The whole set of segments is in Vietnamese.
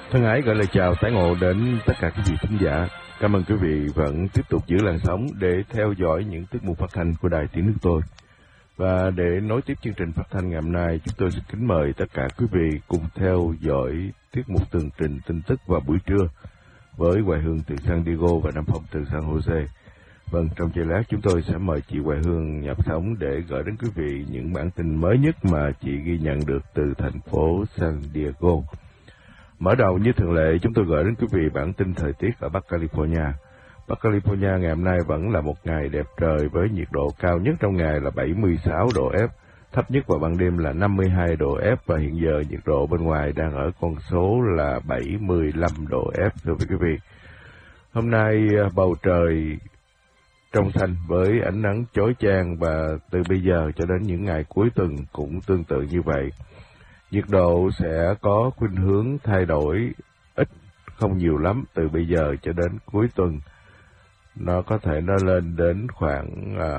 Thân ái gửi lời chào tái ngộ đến tất cả quý vị thính giả. Cảm ơn quý vị vẫn tiếp tục giữ làn sóng để theo dõi những tiết mục phát thanh của Đài Tiếng Nước Tôi. Và để nối tiếp chương trình phát thanh ngày hôm nay, chúng tôi xin kính mời tất cả quý vị cùng theo dõi tiết mục tường trình tin tức vào buổi trưa với Hoài Hương từ San Diego và Nam Phong từ San Jose. Vâng, trong giây lát chúng tôi sẽ mời chị Hoài Hương nhập sóng để gửi đến quý vị những bản tin mới nhất mà chị ghi nhận được từ thành phố San Diego. Mở đầu như thường lệ, chúng tôi gửi đến quý vị bản tin thời tiết ở Bắc California. Bắc California ngày hôm nay vẫn là một ngày đẹp trời với nhiệt độ cao nhất trong ngày là 76 độ F, thấp nhất vào ban đêm là 52 độ F và hiện giờ nhiệt độ bên ngoài đang ở con số là 75 độ F thưa quý vị. Hôm nay bầu trời trong xanh với ánh nắng chói chang và từ bây giờ cho đến những ngày cuối tuần cũng tương tự như vậy. Nhiệt độ sẽ có khuynh hướng thay đổi ít, không nhiều lắm, từ bây giờ cho đến cuối tuần. Nó có thể nó lên đến khoảng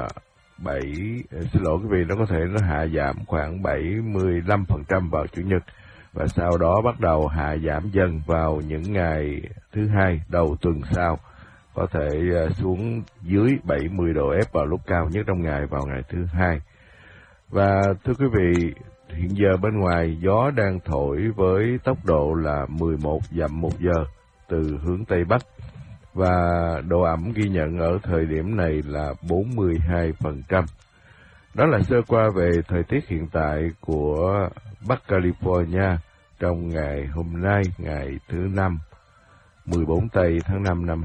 nó có thể nó hạ giảm khoảng 75% vào Chủ nhật và sau đó bắt đầu hạ giảm dần vào những ngày thứ hai đầu tuần sau. Có thể xuống dưới 70 độ F vào lúc cao nhất trong ngày vào ngày thứ hai. Và thưa quý vị, hiện giờ bên ngoài gió đang thổi với tốc độ là 11 dặm một giờ từ hướng Tây Bắc và độ ẩm ghi nhận ở thời điểm này là 42%. Đó là sơ qua về thời tiết hiện tại của Bắc California trong ngày hôm nay, ngày thứ Năm, 14 tây tháng 5 năm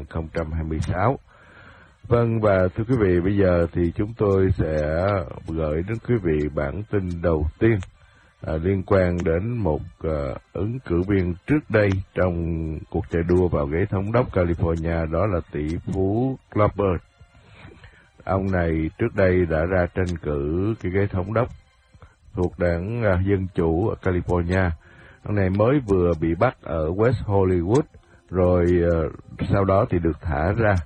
2026. Vâng, và thưa quý vị, bây giờ thì chúng tôi sẽ gửi đến quý vị bản tin đầu tiên liên quan đến một ứng cử viên trước đây trong cuộc chạy đua vào ghế thống đốc California, đó là tỷ phú Klobuchar. Ông này trước đây đã ra tranh cử cái ghế thống đốc thuộc đảng Dân Chủ ở California. Ông này mới vừa bị bắt ở West Hollywood, rồi sau đó thì được thả ra.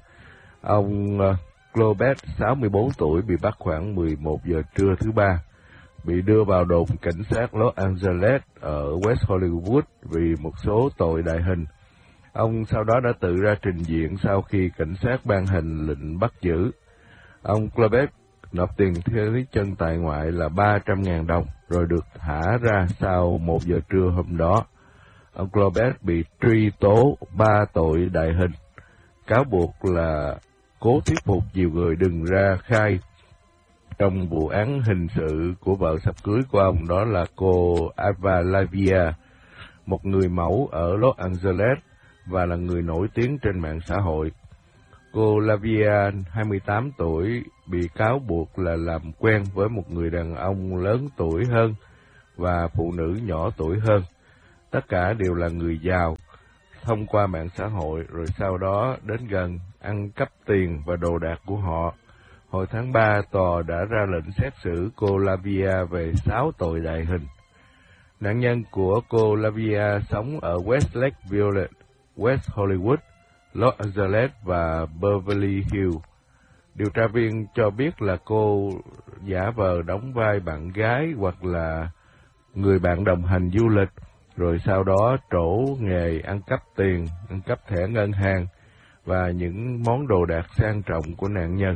Ông Klobuchar, 64 tuổi, bị bắt khoảng 11 giờ trưa thứ Ba, bị đưa vào đồn cảnh sát Los Angeles ở West Hollywood vì một số tội đại hình. Ông sau đó đã tự ra trình diện sau khi cảnh sát ban hành lệnh bắt giữ. Ông Klobuchar nộp tiền theo lý chân tại ngoại là 300.000 đồng, rồi được thả ra sau 1 giờ trưa hôm đó. Ông Klobuchar bị truy tố 3 tội đại hình, cáo buộc là cố thuyết phục nhiều người đừng ra khai trong vụ án hình sự của vợ sắp cưới của ông, đó là cô Ava Lavia, một người mẫu ở Los Angeles và là người nổi tiếng trên mạng xã hội. Cô Lavia, 28 tuổi, bị cáo buộc là làm quen với một người đàn ông lớn tuổi hơn và phụ nữ nhỏ tuổi hơn. Tất cả đều là người giàu, thông qua mạng xã hội, rồi sau đó đến gần ăn cắp tiền và đồ đạc của họ. Hồi tháng 3, tòa đã ra lệnh xét xử cô Lavia về 6 tội đại hình. Nạn nhân của cô Lavia sống ở Westlake Village, West Hollywood, Los Angeles và Beverly Hills. Điều tra viên cho biết là cô giả vờ đóng vai bạn gái hoặc là người bạn đồng hành du lịch, rồi sau đó trổ nghề ăn cắp tiền, ăn cắp thẻ ngân hàng và những món đồ đạc sang trọng của nạn nhân.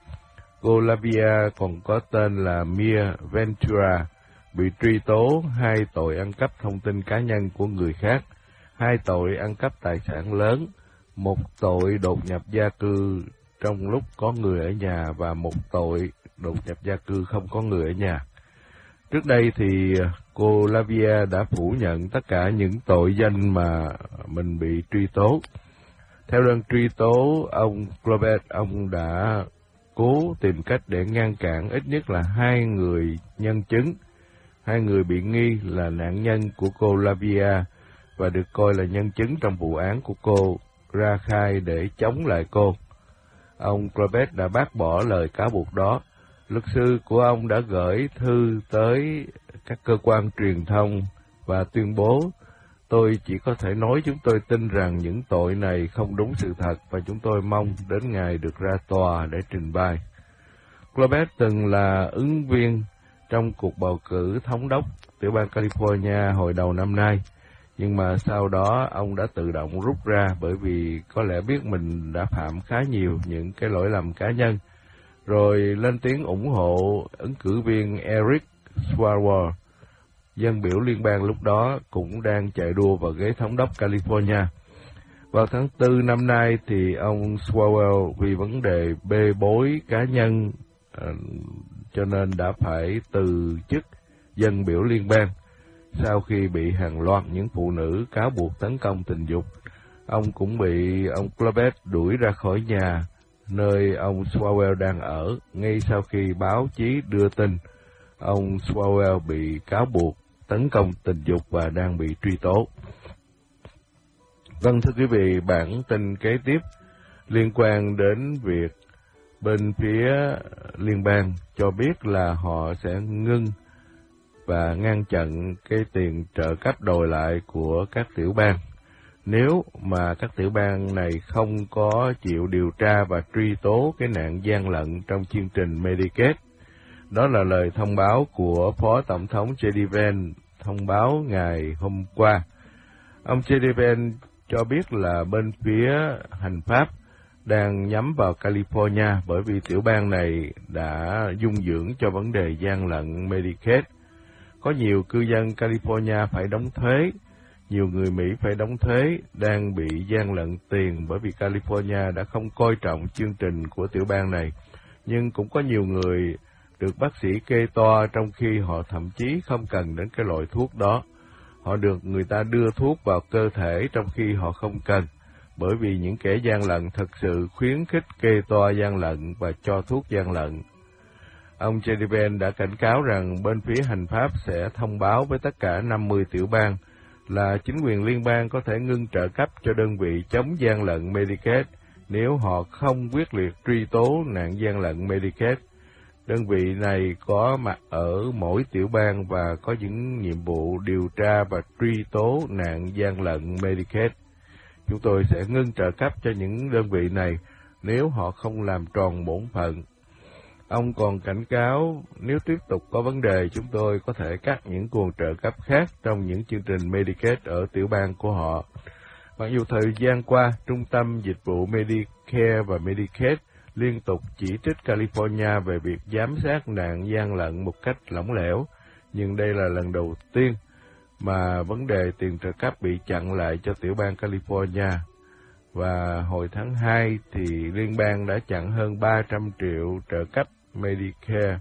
Cô Lavia còn có tên là Mia Ventura, bị truy tố 2 tội ăn cắp thông tin cá nhân của người khác, 2 tội ăn cắp tài sản lớn, 1 tội đột nhập gia cư trong lúc có người ở nhà và 1 tội đột nhập gia cư không có người ở nhà. Trước đây thì cô Lavia đã phủ nhận tất cả những tội danh mà mình bị truy tố. Theo đơn truy tố, ông Klobuchar, ông đã cố tìm cách để ngăn cản ít nhất là 2 người nhân chứng, 2 người bị nghi là nạn nhân của cô Lavia và được coi là nhân chứng trong vụ án của cô ra khai để chống lại cô. Ông Klobuchar đã bác bỏ lời cáo buộc đó. Luật sư của ông đã gửi thư tới các cơ quan truyền thông và tuyên bố: "Tôi chỉ có thể nói chúng tôi tin rằng những tội này không đúng sự thật và chúng tôi mong đến ngày được ra tòa để trình bày." Klobuchar từng là ứng viên trong cuộc bầu cử thống đốc tiểu bang California hồi đầu năm nay, Nhưng mà sau đó ông đã tự động rút ra bởi vì có lẽ biết mình đã phạm khá nhiều những cái lỗi lầm cá nhân, rồi lên tiếng ủng hộ ứng cử viên Eric Swalwell. Dân biểu liên bang lúc đó cũng đang chạy đua vào ghế thống đốc California. Vào tháng 4 năm nay thì ông Swalwell vì vấn đề bê bối cá nhân cho nên đã phải từ chức dân biểu liên bang sau khi bị hàng loạt những phụ nữ cáo buộc tấn công tình dục. Ông cũng bị ông Corbett đuổi ra khỏi nhà nơi ông Swalwell đang ở ngay sau khi báo chí đưa tin ông Swalwell bị cáo buộc tấn công tình dục và đang bị truy tố. Vâng, thưa quý vị, bản tin kế tiếp liên quan đến việc bên phía liên bang cho biết là họ sẽ ngưng và ngăn chặn cái tiền trợ cấp đòi lại của các tiểu bang nếu mà các tiểu bang này không có chịu điều tra và truy tố cái nạn gian lận trong chương trình Medicaid. Đó là lời thông báo của Phó Tổng thống J.D. Vance thông báo ngày hôm qua. Ông J.D. Vance cho biết là bên phía hành pháp đang nhắm vào California bởi vì tiểu bang này đã dung dưỡng cho vấn đề gian lận Medicaid. Có nhiều cư dân California phải đóng thuế, nhiều người Mỹ phải đóng thuế đang bị gian lận tiền bởi vì California đã không coi trọng chương trình của tiểu bang này. Nhưng cũng có nhiều người được bác sĩ kê toa trong khi họ thậm chí không cần đến cái loại thuốc đó. Họ được người ta đưa thuốc vào cơ thể trong khi họ không cần, bởi vì những kẻ gian lận thật sự khuyến khích kê toa gian lận và cho thuốc gian lận. Ông J.D. Vance đã cảnh cáo rằng bên phía hành pháp sẽ thông báo với tất cả 50 tiểu bang là chính quyền liên bang có thể ngưng trợ cấp cho đơn vị chống gian lận Medicaid nếu họ không quyết liệt truy tố nạn gian lận Medicaid. Đơn vị này có mặt ở mỗi tiểu bang và có những nhiệm vụ điều tra và truy tố nạn gian lận Medicaid. Chúng tôi sẽ ngưng trợ cấp cho những đơn vị này nếu họ không làm tròn bổn phận. Ông còn cảnh cáo nếu tiếp tục có vấn đề, chúng tôi có thể cắt những nguồn trợ cấp khác trong những chương trình Medicaid ở tiểu bang của họ. Mặc dù thời gian qua, Trung tâm Dịch vụ Medicare và Medicaid liên tục chỉ trích California về việc giám sát nạn gian lận một cách lỏng lẻo, nhưng đây là lần đầu tiên mà vấn đề tiền trợ cấp bị chặn lại cho tiểu bang California. Và hồi tháng 2 thì liên bang đã chặn hơn 300 triệu trợ cấp Medicare.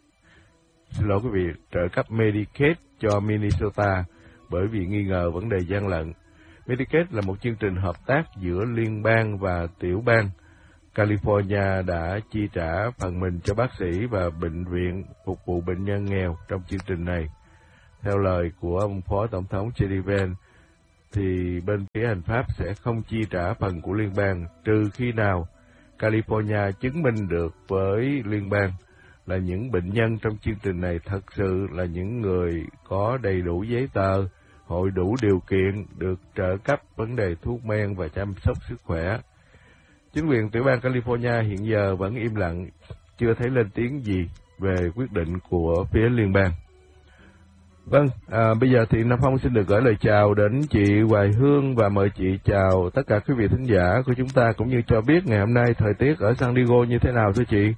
Xin lỗi quý vị, trợ cấp Medicaid cho Minnesota bởi vì nghi ngờ vấn đề gian lận. Medicaid là một chương trình hợp tác giữa liên bang và tiểu bang. California đã chi trả phần mình cho bác sĩ và bệnh viện phục vụ bệnh nhân nghèo trong chương trình này. Theo lời của ông Phó Tổng thống J.D. Vance, thì bên phía hành pháp sẽ không chi trả phần của liên bang trừ khi nào California chứng minh được với liên bang là những bệnh nhân trong chương trình này thật sự là những người có đầy đủ giấy tờ, hội đủ điều kiện được trợ cấp vấn đề thuốc men và chăm sóc sức khỏe. Chính quyền tiểu bang California hiện giờ vẫn im lặng, chưa thấy lên tiếng gì về quyết định của phía liên bang. Vâng, bây giờ thì Nam Phong xin được gửi lời chào đến chị Hoài Hương và mời chị chào tất cả quý vị thính giả của chúng ta, cũng như cho biết ngày hôm nay thời tiết ở San Diego như thế nào thưa chị?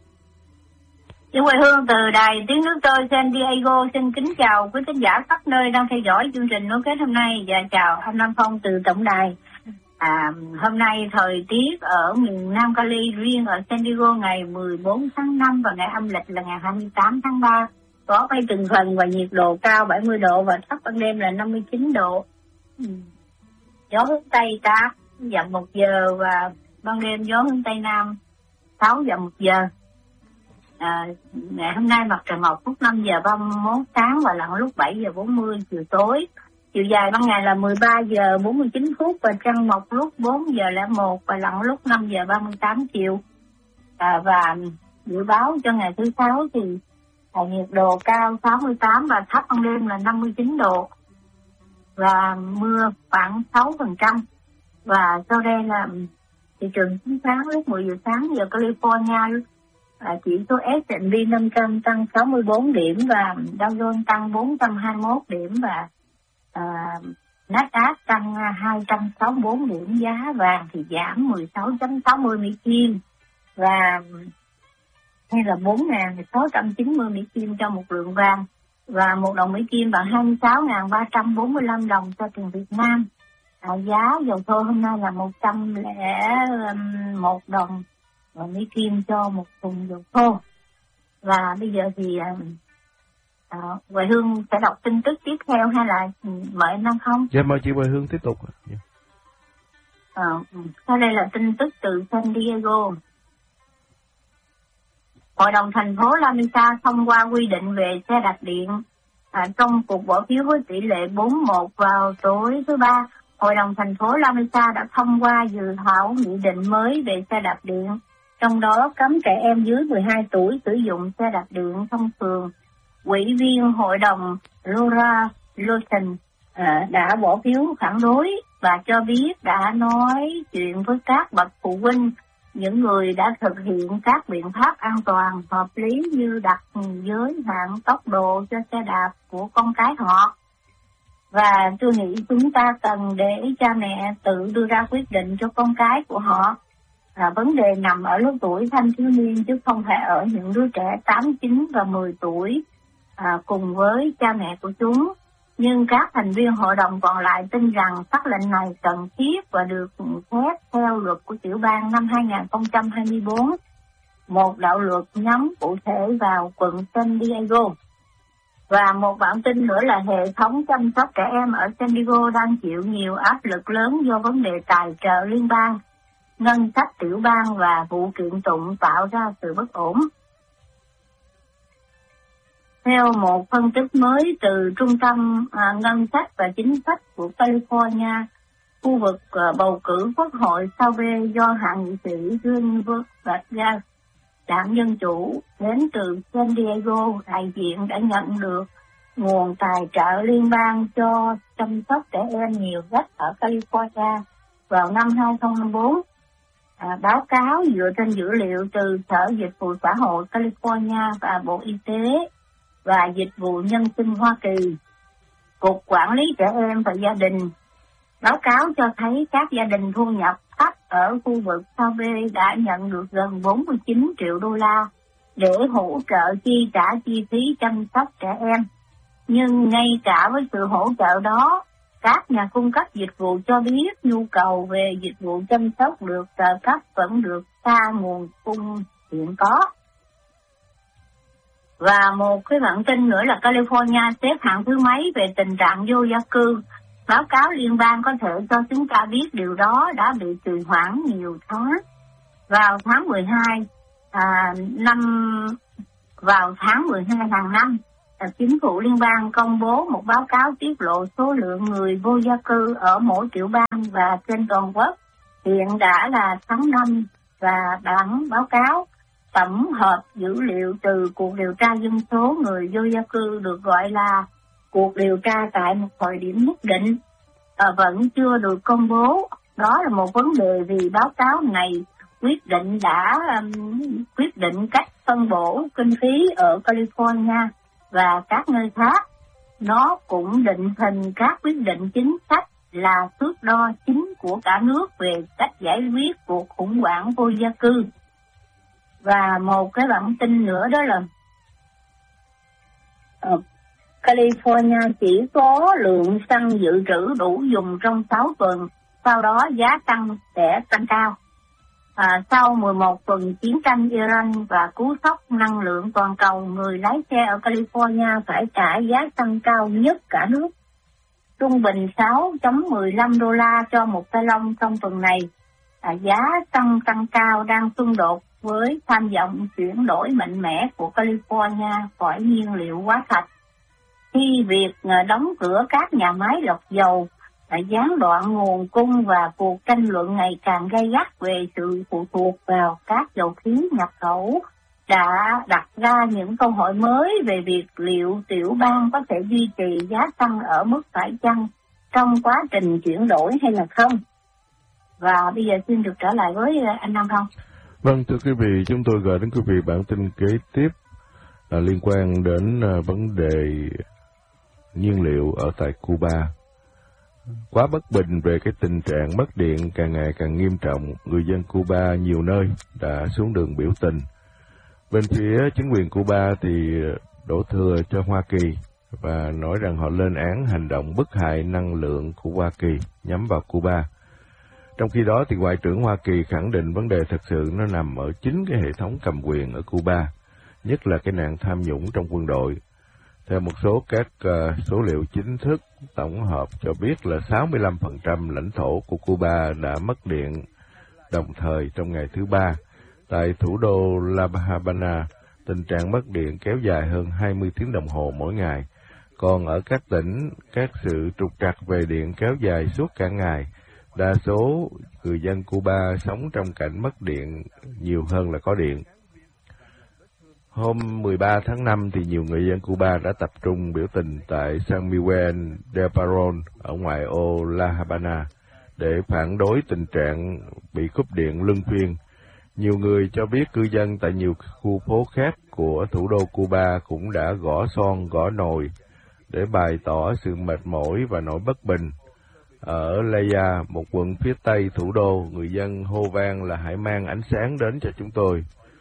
Chị Hoài Hương từ đài tiếng nước tôi San Diego xin kính chào quý thính giả khắp nơi đang theo dõi chương trình nối kết hôm nay và chào ông Nam Phong từ tổng đài. Hôm nay thời tiết ở miền Nam Cali riêng ở San Diego ngày 14 tháng 5 và ngày âm lịch là ngày 28 tháng 3 có mây từng phần và nhiệt độ cao 70 độ và thấp ban đêm là 59 độ. Gió hướng Tây 8 dặm 1 giờ và ban đêm gió hướng Tây Nam 6 dặm 1 giờ. Ngày hôm nay mặt trời mọc lúc 5 giờ 31 sáng và lặn lúc 7 giờ 40 chiều tối. Chiều dài ban ngày là 13 giờ 49 phút và trăng mọc lúc 4 giờ 01 và lặn lúc 5 giờ 38 chiều. Và dự báo cho ngày thứ Sáu thì nhiệt độ cao 68 và thấp ban đêm là 59 độ và mưa khoảng 6%. Và sau đây là thị trường chứng khoán lúc 10 giờ sáng giờ California, chỉ số S&P 500 tăng 64 điểm và Dow Jones tăng 421 điểm và Nasdaq tăng 264 điểm, giá vàng thì giảm 16.60 Mỹ Kim và hay là 4.690 Mỹ Kim cho một lượng vàng, và 1 đồng Mỹ Kim bằng 26.345 đồng cho tiền Việt Nam. Giá dầu thô hôm nay là 101 đồng Mỹ Kim cho một thùng dầu thô. Và bây giờ thì Huệ Hương sẽ đọc tin tức tiếp theo hay là mời anh Nam không? Dạ, mời chị Huệ Hương tiếp tục. Sau đây là tin tức từ San Diego. Hội đồng thành phố La Mesa thông qua quy định về xe đạp điện. Trong cuộc bỏ phiếu với tỷ lệ 4-1 vào tối thứ Ba, Hội đồng thành phố La Mesa đã thông qua dự thảo nghị định mới về xe đạp điện, trong đó cấm trẻ em dưới 12 tuổi sử dụng xe đạp điện thông thường. Ủy viên hội đồng Laura Lawson đã bỏ phiếu phản đối và cho biết đã nói chuyện với các bậc phụ huynh, những người đã thực hiện các biện pháp an toàn hợp lý như đặt giới hạn tốc độ cho xe đạp của con cái họ. Và tôi nghĩ chúng ta cần để cha mẹ tự đưa ra quyết định cho con cái của họ. Vấn đề nằm ở lứa tuổi thanh thiếu niên chứ không phải ở những đứa trẻ 8, 9 và 10 tuổi cùng với cha mẹ của chúng. Nhưng các thành viên hội đồng còn lại tin rằng sắc lệnh này cần thiết và được phép theo luật của tiểu bang năm 2024, một đạo luật nhắm cụ thể vào quận San Diego. Và một bản tin nữa là hệ thống chăm sóc trẻ em ở San Diego đang chịu nhiều áp lực lớn do vấn đề tài trợ liên bang, ngân sách tiểu bang và vụ kiện tụng tạo ra sự bất ổn. Theo một phân tích mới từ Trung tâm Ngân sách và Chính sách của California, khu vực bầu cử quốc hội sau bê do hạ nghị sĩ Greenberg và đảng Dân Chủ đến từ San Diego, đại diện đã nhận được nguồn tài trợ liên bang cho chăm sóc trẻ em nhiều nhất ở California vào năm 2024. Báo cáo dựa trên dữ liệu từ Sở Dịch vụ Xã hội California và Bộ Y tế và Dịch vụ Nhân sinh Hoa Kỳ, Cục Quản lý Trẻ Em và Gia đình. Báo cáo cho thấy các gia đình thu nhập thấp ở khu vực Sao Bê đã nhận được gần 49 triệu đô la để hỗ trợ chi trả chi phí chăm sóc trẻ em. Nhưng ngay cả với sự hỗ trợ đó, các nhà cung cấp dịch vụ cho biết nhu cầu về dịch vụ chăm sóc được trợ cấp vẫn được xa nguồn cung hiện có. Và một cái bản tin nữa là California xếp hạng thứ mấy về tình trạng vô gia cư. Báo cáo liên bang có thể cho chúng ta biết điều đó đã bị trì hoãn nhiều tháng. Vào tháng 12 hàng năm, chính phủ liên bang công bố một báo cáo tiết lộ số lượng người vô gia cư ở mỗi tiểu bang và trên toàn quốc hiện đã là tháng 5, và bản báo cáo tổng hợp dữ liệu từ cuộc điều tra dân số người vô gia cư được gọi là cuộc điều tra tại một thời điểm nhất định vẫn chưa được công bố. Đó là một vấn đề vì báo cáo này quyết định cách phân bổ kinh phí ở California và các nơi khác. Nó cũng định hình các quyết định chính sách là thước đo chính của cả nước về cách giải quyết cuộc khủng hoảng vô gia cư. Và một cái bản tin nữa đó là California chỉ có lượng xăng dự trữ đủ dùng trong 6 tuần, sau đó giá xăng sẽ tăng cao. Sau 11 tuần chiến tranh Iran và cú sốc năng lượng toàn cầu, người lái xe ở California phải trả giá xăng cao nhất cả nước. Trung bình 6.15 đô la cho một ga lông trong tuần này. Giá xăng tăng cao đang xung đột với tham vọng chuyển đổi mạnh mẽ của California khỏi nhiên liệu hóa thạch. Khi việc đóng cửa các nhà máy lọc dầu, gián đoạn nguồn cung và cuộc tranh luận ngày càng gay gắt về sự phụ thuộc vào các dầu khí nhập khẩu đã đặt ra những câu hỏi mới về việc liệu tiểu bang có thể duy trì giá xăng ở mức phải chăng trong quá trình chuyển đổi hay là không. Và bây giờ xin được trở lại với anh Nam Phong. Vâng, thưa quý vị, chúng tôi gửi đến quý vị bản tin kế tiếp liên quan đến vấn đề nhiên liệu ở tại Cuba. Quá bất bình về cái tình trạng mất điện càng ngày càng nghiêm trọng, người dân Cuba nhiều nơi đã xuống đường biểu tình. Bên phía chính quyền Cuba thì đổ thừa cho Hoa Kỳ và nói rằng họ lên án hành động bức hại năng lượng của Hoa Kỳ nhắm vào Cuba. Trong khi đó thì Ngoại trưởng Hoa Kỳ khẳng định vấn đề thật sự nó nằm ở chính cái hệ thống cầm quyền ở Cuba, nhất là cái nạn tham nhũng trong quân đội. Theo một số các số liệu chính thức tổng hợp cho biết là 65% lãnh thổ của Cuba đã mất điện đồng thời trong ngày thứ Ba. Tại thủ đô La Habana, tình trạng mất điện kéo dài hơn 20 tiếng đồng hồ mỗi ngày. Còn ở các tỉnh, các sự trục trặc về điện kéo dài suốt cả ngày. Đa số người dân Cuba sống trong cảnh mất điện nhiều hơn là có điện. Hôm 13 tháng 5 thì nhiều người dân Cuba đã tập trung biểu tình tại San Miguel del Paron ở ngoại ô La Habana để phản đối tình trạng bị cúp điện luân phiên. Nhiều người cho biết cư dân tại nhiều khu phố khác của thủ đô Cuba cũng đã gõ son gõ nồi để bày tỏ sự mệt mỏi và nỗi bất bình. Ở Leia, một quận phía tây thủ đô, người dân hô vang là hãy mang ánh sáng đến cho chúng tôi.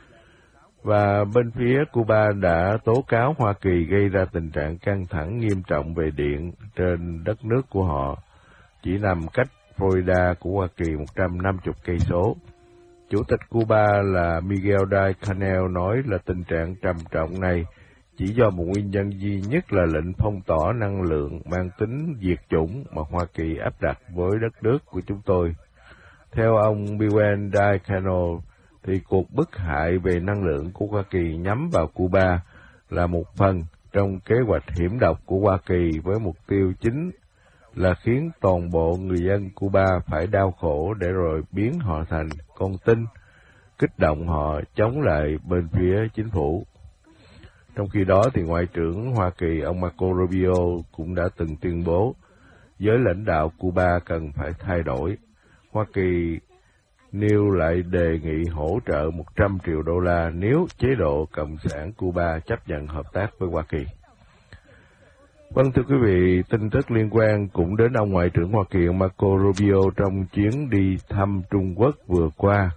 Và bên phía Cuba đã tố cáo Hoa Kỳ gây ra tình trạng căng thẳng nghiêm trọng về điện trên đất nước của họ, chỉ nằm cách Florida của Hoa Kỳ 150 cây số. Chủ tịch Cuba là Miguel Díaz-Canel nói là tình trạng trầm trọng này chỉ do một nguyên nhân duy nhất là lệnh phong tỏa năng lượng mang tính diệt chủng mà Hoa Kỳ áp đặt với đất nước của chúng tôi. Theo ông Miguel Díaz-Canel, thì cuộc bức hại về năng lượng của Hoa Kỳ nhắm vào Cuba là một phần trong kế hoạch hiểm độc của Hoa Kỳ với mục tiêu chính là khiến toàn bộ người dân Cuba phải đau khổ để rồi biến họ thành con tin, kích động họ chống lại bên phía chính phủ. Trong khi đó thì Ngoại trưởng Hoa Kỳ ông Marco Rubio cũng đã từng tuyên bố giới lãnh đạo Cuba cần phải thay đổi. Hoa Kỳ nêu lại đề nghị hỗ trợ 100 triệu đô la nếu chế độ Cộng sản Cuba chấp nhận hợp tác với Hoa Kỳ. Vâng, thưa quý vị, tin tức liên quan cũng đến ông Ngoại trưởng Hoa Kỳ ông Marco Rubio trong chuyến đi thăm Trung Quốc vừa qua.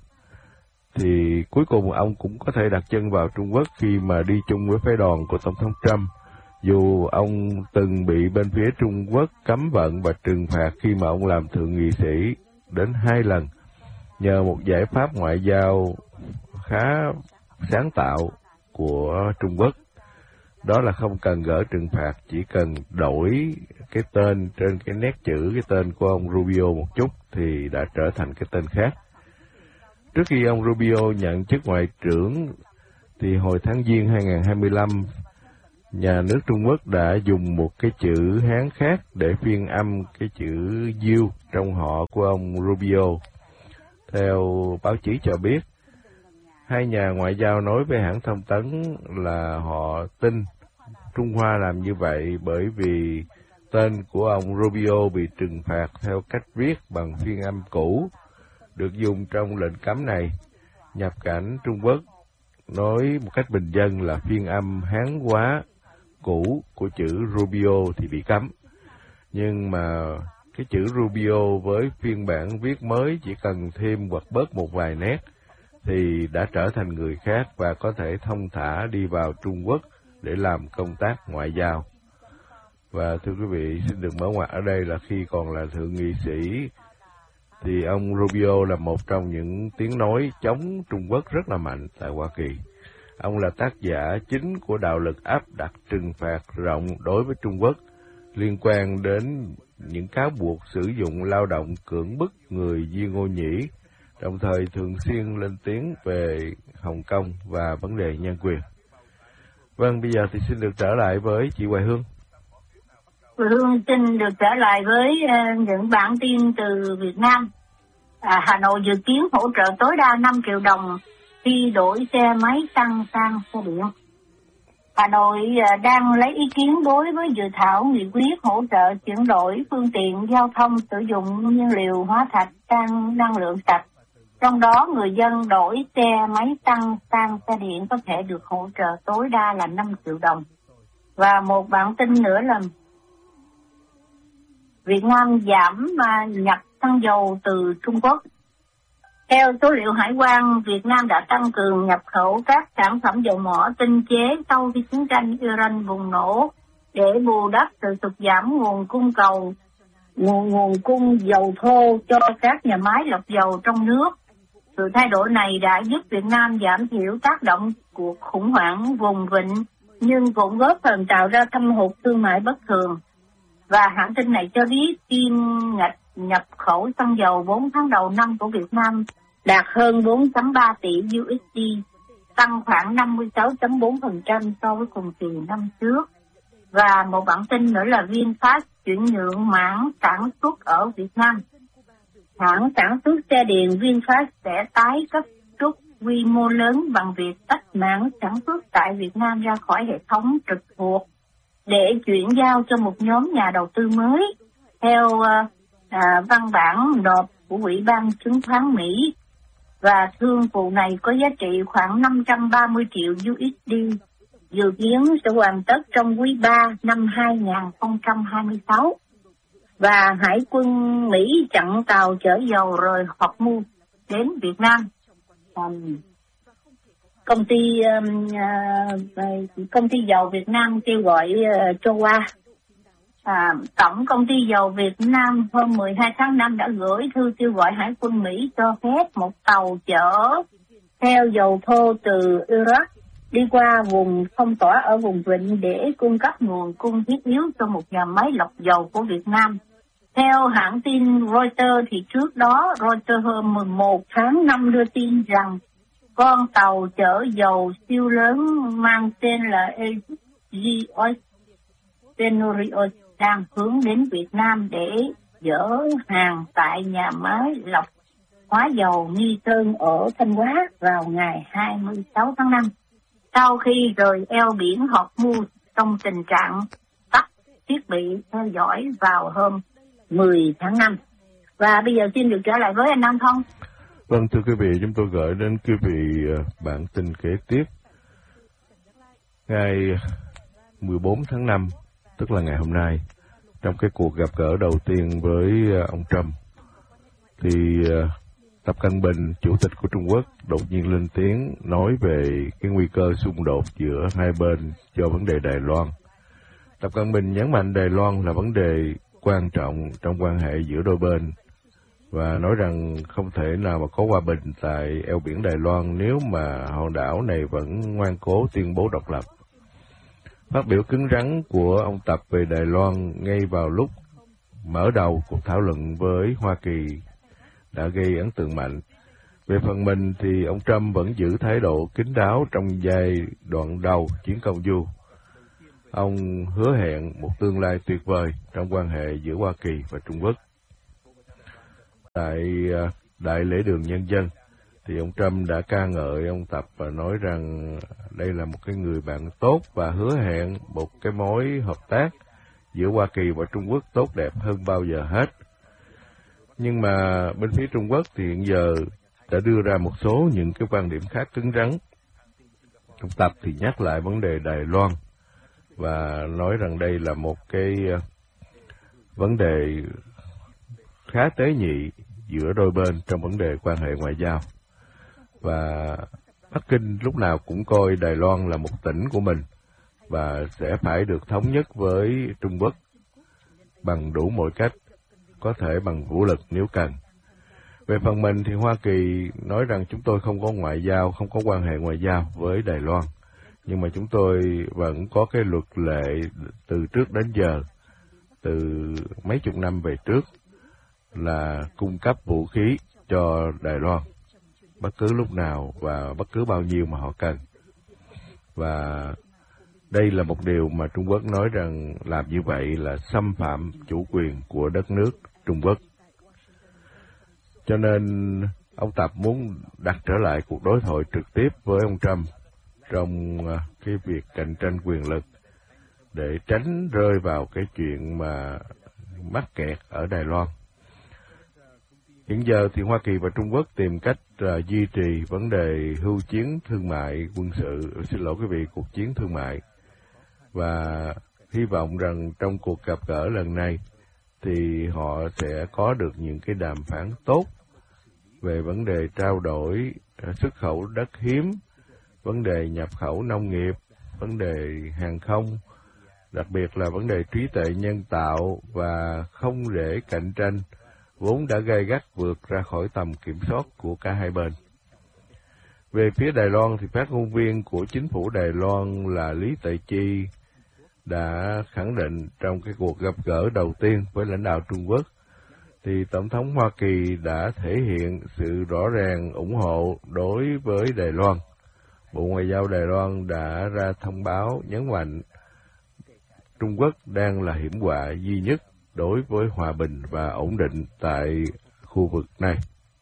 Thì cuối cùng ông cũng có thể đặt chân vào Trung Quốc khi mà đi chung với phái đoàn của Tổng thống Trump. Dù ông từng bị bên phía Trung Quốc cấm vận và trừng phạt khi mà ông làm thượng nghị sĩ đến 2 lần, nhờ một giải pháp ngoại giao khá sáng tạo của Trung Quốc. Đó là không cần gỡ trừng phạt, chỉ cần đổi cái tên trên cái nét chữ, cái tên của ông Rubio một chút thì đã trở thành cái tên khác. Trước khi ông Rubio nhận chức ngoại trưởng thì hồi tháng Giêng 2025, nhà nước Trung Quốc đã dùng một cái chữ Hán khác để phiên âm cái chữ Diêu trong họ của ông Rubio. Theo báo chí cho biết, hai nhà ngoại giao nói với hãng thông tấn là họ tin Trung Hoa làm như vậy bởi vì tên của ông Rubio bị trừng phạt theo cách viết bằng phiên âm cũ, được dùng trong lệnh cấm này. Nhập cảnh Trung Quốc nói một cách bình dân là phiên âm Hán hóa cũ của chữ Rubio thì bị cấm. Nhưng mà cái chữ Rubio với phiên bản viết mới chỉ cần thêm hoặc bớt một vài nét thì đã trở thành người khác và có thể thông thả đi vào Trung Quốc để làm công tác ngoại giao. Và thưa quý vị, xin được mở ngoặt ở đây là khi còn là thượng nghị sĩ thì ông Rubio là một trong những tiếng nói chống Trung Quốc rất là mạnh tại Hoa Kỳ. Ông là tác giả chính của đạo luật áp đặt trừng phạt rộng đối với Trung Quốc liên quan đến những cáo buộc sử dụng lao động cưỡng bức người Duy Ngô Nhĩ, đồng thời thường xuyên lên tiếng về Hồng Kông và vấn đề nhân quyền. Vâng, bây giờ thì xin được trở lại với chị Hoài Hương. Hoài Hương xin được trở lại với những bản tin từ Việt Nam. Hà Nội dự kiến hỗ trợ tối đa 5 triệu đồng khi đổi xe máy xăng sang xe điện. Hà Nội đang lấy ý kiến đối với dự thảo nghị quyết hỗ trợ chuyển đổi phương tiện giao thông sử dụng nhiên liệu hóa thạch sang năng lượng sạch. Trong đó, người dân đổi xe máy xăng sang xe điện có thể được hỗ trợ tối đa là 5 triệu đồng. Và một bản tin nữa là Việt Nam giảm nhập xăng dầu từ Trung Quốc. Theo số liệu hải quan, Việt Nam đã tăng cường nhập khẩu các sản phẩm dầu mỏ tinh chế sau khi chiến tranh Iran bùng nổ để bù đắp sự sụt giảm nguồn cung dầu thô cho các nhà máy lọc dầu trong nước. Sự thay đổi này đã giúp Việt Nam giảm thiểu tác động của khủng hoảng vùng vịnh, nhưng cũng góp phần tạo ra thâm hụt thương mại bất thường. Và hãng tin này cho biết kim ngạch nhập khẩu xăng dầu 4 tháng đầu năm của Việt Nam đạt hơn 4,3 tỷ USD, tăng khoảng 56,4% so với cùng kỳ năm trước. Và một bản tin nữa là VinFast chuyển nhượng mảng sản xuất ở Việt Nam. Hãng sản xuất xe điện VinFast sẽ tái cấu trúc quy mô lớn bằng việc tách mảng sản xuất tại Việt Nam ra khỏi hệ thống trực thuộc để chuyển giao cho một nhóm nhà đầu tư mới, theo văn bản nộp của Ủy ban chứng khoán Mỹ. Và thương vụ này có giá trị khoảng 530 triệu USD, dự kiến sẽ hoàn tất trong quý 3 năm 2026. Và Hải quân Mỹ chặn tàu chở dầu rời Hormuz đến Việt Nam. Công ty dầu Việt Nam kêu gọi cho qua. Tổng công ty dầu Việt Nam hôm 12 tháng 5 đã gửi thư kêu gọi Hải quân Mỹ cho phép một tàu chở theo dầu thô từ Iraq đi qua vùng phong tỏa ở vùng vịnh để cung cấp nguồn cung thiết yếu cho một nhà máy lọc dầu của Việt Nam. Theo hãng tin Reuters thì trước đó Reuters hôm 11 tháng 5 đưa tin rằng con tàu chở dầu siêu lớn mang tên là Aegis Tenorius đang hướng đến Việt Nam để dỡ hàng tại nhà máy lọc hóa dầu Nghi Sơn ở Thanh Hóa vào ngày 26 tháng 5. Sau khi rời eo biển Hormuz trong tình trạng tắt thiết bị theo dõi vào hôm 10 tháng 5. Và bây giờ xin được trở lại với anh Nam Thông. Vâng, thưa quý vị, chúng tôi gửi đến quý vị bản tin kế tiếp. Ngày 14 tháng 5, tức là ngày hôm nay, trong cái cuộc gặp gỡ đầu tiên với ông Trump, thì Tập Cận Bình, Chủ tịch của Trung Quốc, đột nhiên lên tiếng nói về cái nguy cơ xung đột giữa hai bên cho vấn đề Đài Loan. Tập Cận Bình nhấn mạnh Đài Loan là vấn đề quan trọng trong quan hệ giữa đôi bên và nói rằng không thể nào mà có hòa bình tại eo biển Đài Loan nếu mà hòn đảo này vẫn ngoan cố tuyên bố độc lập. Phát biểu cứng rắn của ông Tập về Đài Loan ngay vào lúc mở đầu cuộc thảo luận với Hoa Kỳ đã gây ấn tượng mạnh. Về phần mình thì ông Trump vẫn giữ thái độ kín đáo trong giai đoạn đầu chuyến công du. Ông hứa hẹn một tương lai tuyệt vời trong quan hệ giữa Hoa Kỳ và Trung Quốc. Tại Đại lễ đường Nhân dân, thì ông Trump đã ca ngợi ông Tập và nói rằng đây là một cái người bạn tốt và hứa hẹn một cái mối hợp tác giữa Hoa Kỳ và Trung Quốc tốt đẹp hơn bao giờ hết. Nhưng mà bên phía Trung Quốc thì hiện giờ đã đưa ra một số những cái quan điểm khác cứng rắn. Ông Tập thì nhắc lại vấn đề Đài Loan và nói rằng đây là một cái vấn đề khá tế nhị giữa đôi bên trong vấn đề quan hệ ngoại giao. Và Bắc Kinh lúc nào cũng coi Đài Loan là một tỉnh của mình và sẽ phải được thống nhất với Trung Quốc bằng đủ mọi cách, có thể bằng vũ lực nếu cần. Về phần mình thì Hoa Kỳ nói rằng chúng tôi không có ngoại giao, không có quan hệ ngoại giao với Đài Loan, nhưng mà chúng tôi vẫn có cái luật lệ từ trước đến giờ, từ mấy chục năm về trước, là cung cấp vũ khí cho Đài Loan bất cứ lúc nào và bất cứ bao nhiêu mà họ cần. Và đây là một điều mà Trung Quốc nói rằng làm như vậy là xâm phạm chủ quyền của đất nước Trung Quốc. Cho nên ông Tập muốn đặt trở lại cuộc đối thoại trực tiếp với ông Trump trong cái việc cạnh tranh quyền lực để tránh rơi vào cái chuyện mà mắc kẹt ở Đài Loan. Hiện giờ thì Hoa Kỳ và Trung Quốc tìm cách duy trì vấn đề hưu chiến thương mại quân sự, cuộc chiến thương mại, và hy vọng rằng trong cuộc gặp gỡ lần này thì họ sẽ có được những cái đàm phán tốt về vấn đề trao đổi xuất khẩu đất hiếm, vấn đề nhập khẩu nông nghiệp, vấn đề hàng không, đặc biệt là vấn đề trí tuệ nhân tạo và không để cạnh tranh vốn đã gay gắt vượt ra khỏi tầm kiểm soát của cả hai bên. Về phía Đài Loan thì phát ngôn viên của chính phủ Đài Loan là Lý Tệ Chi đã khẳng định trong cái cuộc gặp gỡ đầu tiên với lãnh đạo Trung Quốc thì Tổng thống Hoa Kỳ đã thể hiện sự rõ ràng ủng hộ đối với Đài Loan. Bộ Ngoại giao Đài Loan đã ra thông báo nhấn mạnh Trung Quốc đang là hiểm họa duy nhất đối với hòa bình và ổn định tại khu vực này.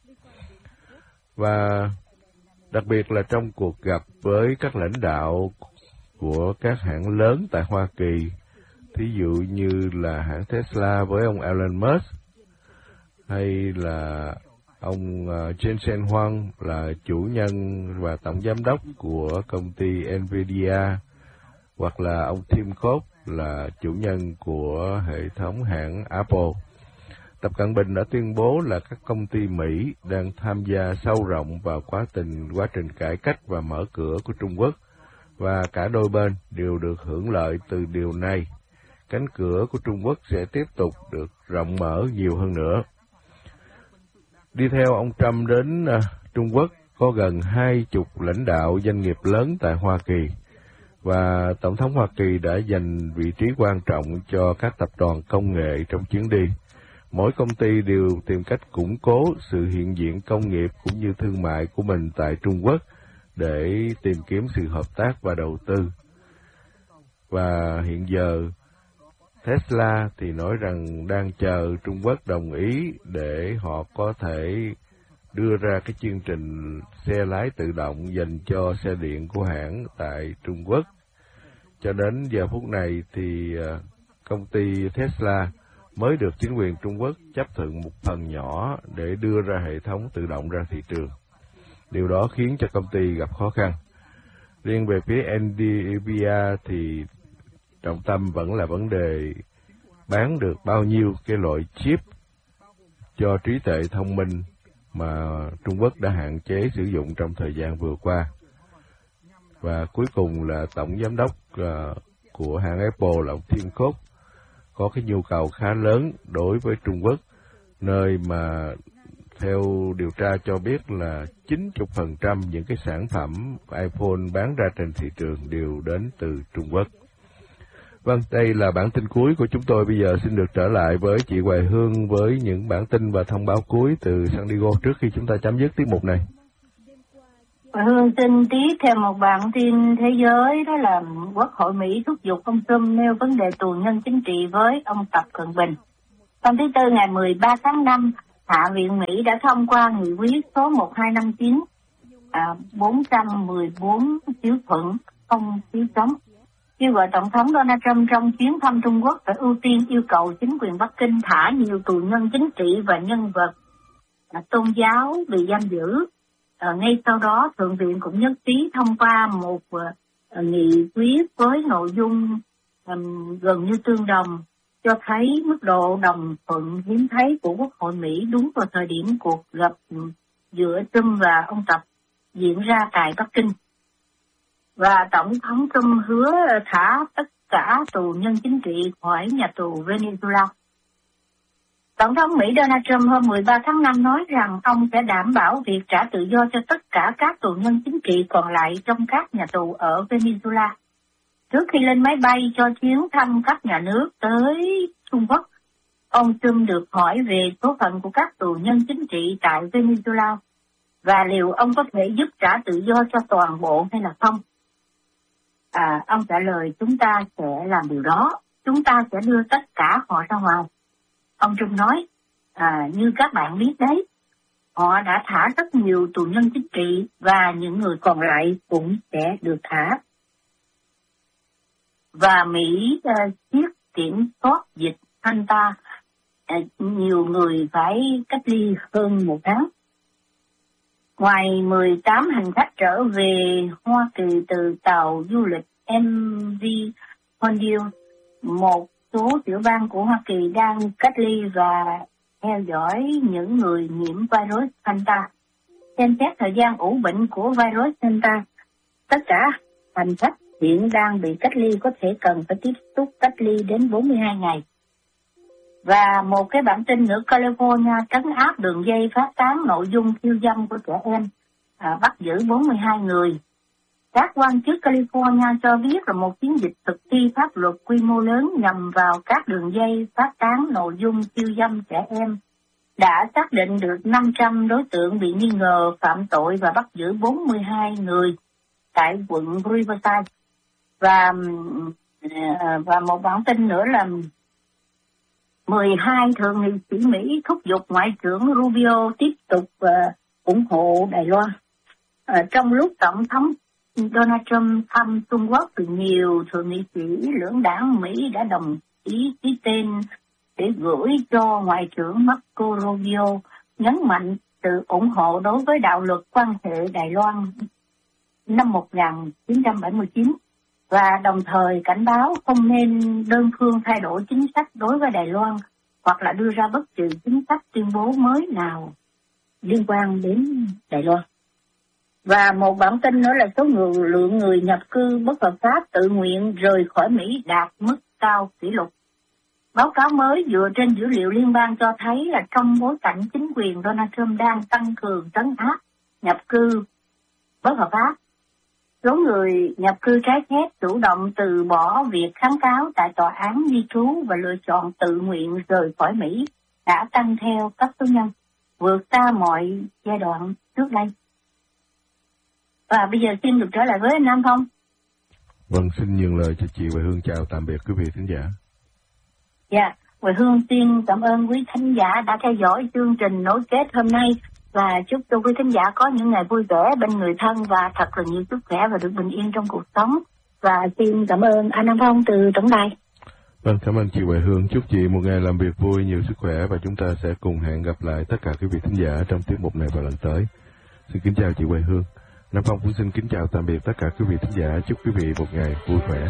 Và đặc biệt là trong cuộc gặp với các lãnh đạo của các hãng lớn tại Hoa Kỳ, thí dụ như là hãng Tesla với ông Elon Musk, hay là ông Jensen Huang là chủ nhân và tổng giám đốc của công ty Nvidia, hoặc là ông Tim Cook là chủ nhân của hệ thống hãng Apple. Tập Cận Bình đã tuyên bố là các công ty Mỹ đang tham gia sâu rộng vào quá trình cải cách và mở cửa của Trung Quốc, và cả đôi bên đều được hưởng lợi từ điều này. Cánh cửa của Trung Quốc sẽ tiếp tục được rộng mở nhiều hơn nữa. Đi theo ông Trump đến Trung Quốc có gần 20 lãnh đạo doanh nghiệp lớn tại Hoa Kỳ, và Tổng thống Hoa Kỳ đã dành vị trí quan trọng cho các tập đoàn công nghệ trong chuyến đi. Mỗi công ty đều tìm cách củng cố sự hiện diện công nghiệp cũng như thương mại của mình tại Trung Quốc để tìm kiếm sự hợp tác và đầu tư. Và hiện giờ, Tesla thì nói rằng đang chờ Trung Quốc đồng ý để họ có thể đưa ra cái chương trình xe lái tự động dành cho xe điện của hãng tại Trung Quốc. Cho đến giờ phút này thì công ty Tesla mới được chính quyền Trung Quốc chấp thuận một phần nhỏ để đưa ra hệ thống tự động ra thị trường. Điều đó khiến cho công ty gặp khó khăn. Riêng về phía Nvidia thì trọng tâm vẫn là vấn đề bán được bao nhiêu cái loại chip cho trí tuệ thông minh mà Trung Quốc đã hạn chế sử dụng trong thời gian vừa qua. Và cuối cùng là tổng giám đốc của hãng Apple là ông Tim Cook có cái nhu cầu khá lớn đối với Trung Quốc, nơi mà theo điều tra cho biết là 90% những cái sản phẩm iPhone bán ra trên thị trường đều đến từ Trung Quốc. Vâng, đây là bản tin cuối của chúng tôi. Bây giờ xin được trở lại với chị Hoài Hương với những bản tin và thông báo cuối từ San Diego trước khi chúng ta chấm dứt tiết mục này. Hoài Hương xin tiếp theo một bản tin thế giới, đó là Quốc hội Mỹ thúc giục ông Trump nêu vấn đề tù nhân chính trị với ông Tập Cận Bình. Hôm thứ Tư ngày 13 tháng 5, Hạ viện Mỹ đã thông qua nghị quyết số 1259, 414 phiếu thuận, không phiếu chống, kêu gọi Tổng thống Donald Trump trong chuyến thăm Trung Quốc phải ưu tiên yêu cầu chính quyền Bắc Kinh thả nhiều tù nhân chính trị và nhân vật tôn giáo bị giam giữ. Ngay sau đó, Thượng viện cũng nhất trí thông qua một nghị quyết với nội dung gần như tương đồng, cho thấy mức độ đồng thuận hiếm thấy của Quốc hội Mỹ đúng vào thời điểm cuộc gặp giữa Trump và ông Tập diễn ra tại Bắc Kinh. Và Tổng thống Trump hứa thả tất cả tù nhân chính trị khỏi nhà tù Venezuela. Tổng thống Mỹ Donald Trump hôm 13 tháng 5 nói rằng ông sẽ đảm bảo việc trả tự do cho tất cả các tù nhân chính trị còn lại trong các nhà tù ở Venezuela. Trước khi lên máy bay cho chuyến thăm cấp nhà nước tới Trung Quốc, ông Trump được hỏi về số phận của các tù nhân chính trị tại Venezuela và liệu ông có thể giúp trả tự do cho toàn bộ hay là không. Ông trả lời, chúng ta sẽ làm điều đó, chúng ta sẽ đưa tất cả họ ra ngoài. Ông Trump nói, như các bạn biết đấy, họ đã thả rất nhiều tù nhân chính trị và những người còn lại cũng sẽ được thả. Và Mỹ siết kiểm soát dịch Delta, nhiều người phải cách ly hơn một tháng. Ngoài 18 hành khách trở về Hoa Kỳ từ tàu du lịch MV Hondill, một số tiểu bang của Hoa Kỳ đang cách ly và theo dõi những người nhiễm virus Delta. Xem xét thời gian ủ bệnh của virus Delta, tất cả hành khách hiện đang bị cách ly có thể cần phải tiếp tục cách ly đến 42 ngày. Và một cái bản tin nữa, California trấn áp đường dây phát tán nội dung khiêu dâm của trẻ em, bắt giữ 42 người. Các quan chức California cho biết là một chiến dịch thực thi pháp luật quy mô lớn nhằm vào các đường dây phát tán nội dung khiêu dâm trẻ em đã xác định được 500 đối tượng bị nghi ngờ phạm tội và bắt giữ 42 người tại quận Riverside. Và một bản tin nữa là 12 thượng nghị sĩ Mỹ thúc giục Ngoại trưởng Rubio tiếp tục ủng hộ Đài Loan. Trong lúc Tổng thống Donald Trump thăm Trung Quốc thì nhiều thượng nghị sĩ lưỡng đảng Mỹ đã đồng ý ký tên để gửi cho Ngoại trưởng Marco Rubio, nhấn mạnh sự ủng hộ đối với đạo luật quan hệ Đài Loan năm 1979 và đồng thời cảnh báo không nên đơn phương thay đổi chính sách đối với Đài Loan hoặc là đưa ra bất kỳ chính sách tuyên bố mới nào liên quan đến Đài Loan. Và một bản tin nữa là lượng người nhập cư bất hợp pháp tự nguyện rời khỏi Mỹ đạt mức cao kỷ lục. Báo cáo mới dựa trên dữ liệu liên bang cho thấy là trong bối cảnh chính quyền Donald Trump đang tăng cường trấn áp nhập cư bất hợp pháp, số người nhập cư trái phép chủ động từ bỏ việc kháng cáo tại tòa án di trú và lựa chọn tự nguyện rời khỏi Mỹ đã tăng theo cấp số nhân, vượt xa mọi giai đoạn trước đây. Và bây giờ xin được trở lại với anh Nam Phong. Vâng, xin nhường lời cho chị Hoài Hương. Chào tạm biệt quý vị thính giả. Dạ, Hoài Hương xin cảm ơn quý thính giả đã theo dõi chương trình nối kết hôm nay và chúc cho quý thính giả có những ngày vui vẻ bên người thân và thật là nhiều sức khỏe và được bình yên trong cuộc sống. Và xin cảm ơn anh Nam Phong từ tổng đài. Vâng, cảm ơn chị Hoài Hương. Chúc chị một ngày làm việc vui, nhiều sức khỏe và chúng ta sẽ cùng hẹn gặp lại tất cả quý vị thính giả trong tiết mục này vào lần tới. Xin kính chào chị Hoài Hương. Nam Phong cũng xin kính chào tạm biệt tất cả quý vị thính giả. Chúc quý vị một ngày vui khỏe.